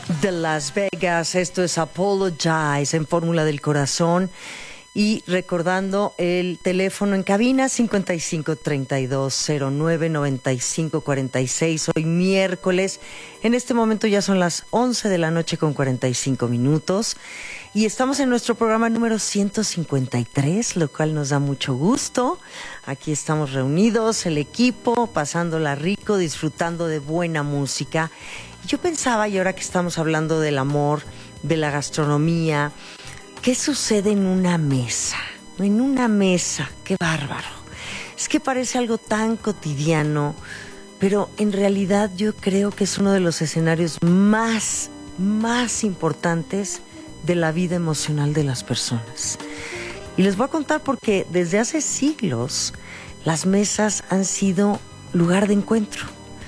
de Las Vegas. Esto es Apologize en Fórmula del Corazón. Y recordando el teléfono en cabina 5532099546. Hoy miércoles, en este momento ya son las 11 de la noche con 45 minutos y estamos en nuestro programa número 153, lo cual nos da mucho gusto. Aquí estamos reunidos, el equipo, pasándola rico, disfrutando de buena música. Yo pensaba, y ahora que estamos hablando del amor, de la gastronomía, ¿qué sucede en una mesa? En una mesa, qué bárbaro. Es que parece algo tan cotidiano, pero en realidad yo creo que es uno de los escenarios más importantes de la vida emocional de las personas. Y les voy a contar porque desde hace siglos las mesas han sido lugar de encuentro.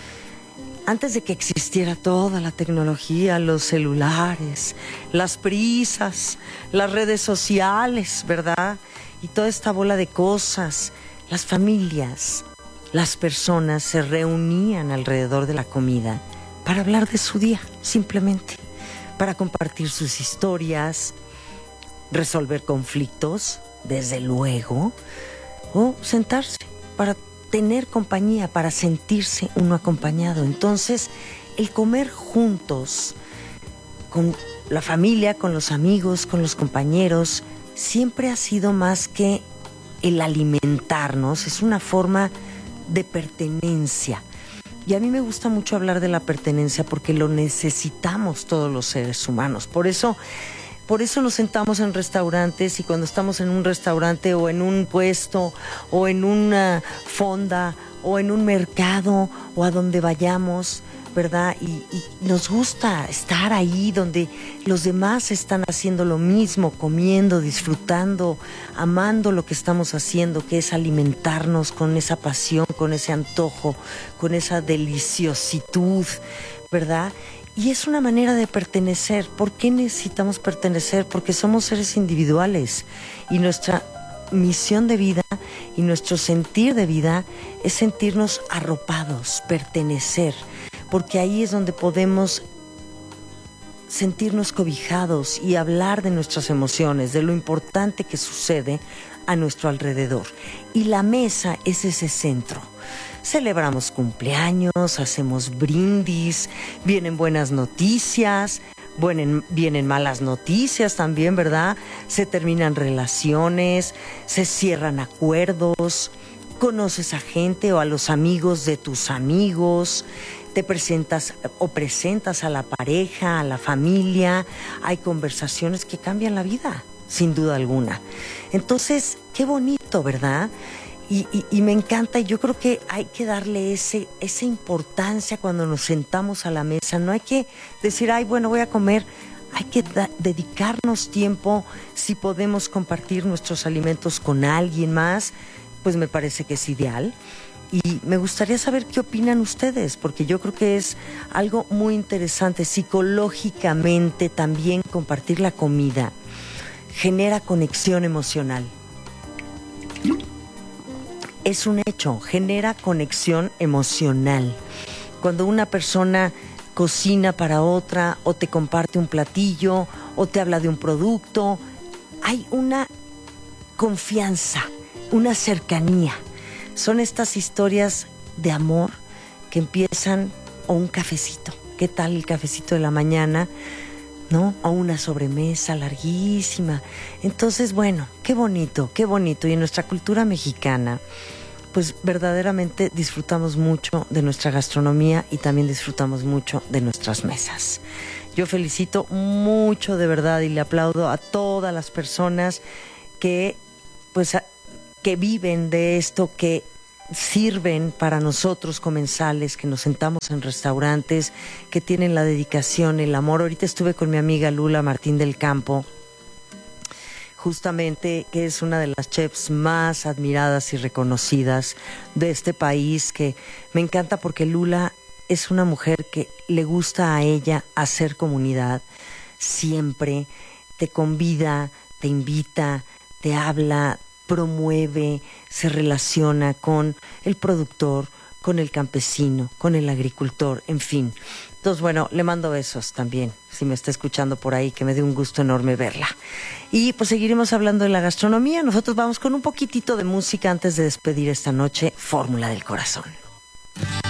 Antes de que existiera toda la tecnología, los celulares, las prisas, las redes sociales, ¿verdad? Y toda esta bola de cosas, las familias, las personas se reunían alrededor de la comida para hablar de su día, simplemente, para compartir sus historias, resolver conflictos, desde luego, o sentarse para tener compañía, para sentirse uno acompañado. Entonces, el comer juntos, con la familia, con los amigos, con los compañeros, siempre ha sido más que el alimentarnos, es una forma de pertenencia. Y a mí me gusta mucho hablar de la pertenencia porque lo necesitamos todos los seres humanos. Por eso nos sentamos en restaurantes y cuando estamos en un restaurante o en un puesto o en una fonda o en un mercado o a donde vayamos, ¿verdad? Y nos gusta estar ahí donde los demás están haciendo lo mismo, comiendo, disfrutando, amando lo que estamos haciendo, que es alimentarnos con esa pasión, con ese antojo, con esa deliciositud, ¿verdad? Y es una manera de pertenecer. ¿Por qué necesitamos pertenecer? Porque somos seres individuales y nuestra misión de vida y nuestro sentir de vida es sentirnos arropados, pertenecer, porque ahí es donde podemos sentirnos cobijados y hablar de nuestras emociones, de lo importante que sucede a nuestro alrededor. Y la mesa es ese centro. Celebramos cumpleaños, hacemos brindis, vienen buenas noticias, vienen malas noticias también, ¿verdad? Se terminan relaciones, se cierran acuerdos, conoces a gente o a los amigos de tus amigos, te presentas o presentas a la pareja, a la familia, hay conversaciones que cambian la vida, sin duda alguna. Entonces, qué bonito, ¿verdad? Y me encanta, y yo creo que hay que darle esa importancia cuando nos sentamos a la mesa. No hay que decir, ay, bueno, voy a comer. Hay que dedicarnos tiempo. Si podemos compartir nuestros alimentos con alguien más, pues me parece que es ideal. Y me gustaría saber qué opinan ustedes, porque yo creo que es algo muy interesante. Psicológicamente también compartir la comida genera conexión emocional. Es un hecho, genera conexión emocional. Cuando una persona cocina para otra, o te comparte un platillo, o te habla de un producto, hay una confianza, una cercanía. Son estas historias de amor que empiezan, o un cafecito. ¿Qué tal el cafecito de la mañana? ¿No? O una sobremesa larguísima. Entonces, bueno, qué bonito, qué bonito. Y en nuestra cultura mexicana, pues verdaderamente disfrutamos mucho de nuestra gastronomía y también disfrutamos mucho de nuestras mesas. Yo felicito mucho de verdad y le aplaudo a todas las personas que, pues, que viven de esto, que sirven para nosotros comensales, que nos sentamos en restaurantes, que tienen la dedicación, el amor. Ahorita estuve con mi amiga Lula Martín del Campo, justamente, que es una de las chefs más admiradas y reconocidas de este país, que me encanta porque Lula es una mujer que le gusta a ella hacer comunidad, siempre te convida, te invita, te habla, promueve, se relaciona con el productor, con el campesino, con el agricultor, en fin. Entonces, bueno, le mando besos también, si me está escuchando por ahí, que me dé un gusto enorme verla. Y pues seguiremos hablando de la gastronomía. Nosotros vamos con un poquitito de música antes de despedir esta noche, Fórmula del Corazón.